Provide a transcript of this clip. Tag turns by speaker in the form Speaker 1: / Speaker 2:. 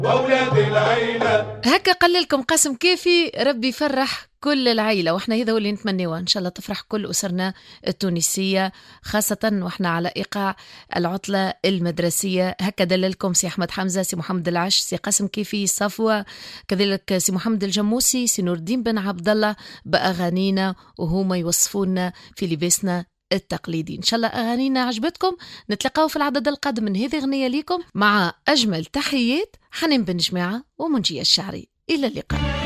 Speaker 1: وأولاد العيلة.
Speaker 2: هكا قللكم قاسم كافي، ربي يفرح كل العيلة، واحنا هذا هو اللي نتمنيه، ان شاء الله تفرح كل أسرنا التونسية، خاصة واحنا على إيقاع العطلة المدرسية. هكا دللكم سي أحمد حمزة، سي محمد العش، سي قاسم كيفي، صفوة، كذلك سي محمد الجموسي، سي نور الدين بن عبد الله بأغانينا، وهما يوصفونا في لباسنا التقليدي. إن شاء الله أغانينا عجبتكم. نتلقاو في العدد القادم من هذه أغنية ليكم مع أجمل تحيات حنين بن جماعة ومنجية الشعري. إلى اللقاء.